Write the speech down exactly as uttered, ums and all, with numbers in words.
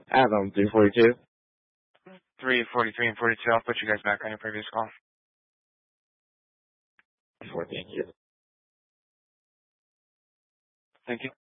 Adam, three forty-two. three forty-three and forty-two. I'll put you guys back on your previous call. Thank you. Thank you.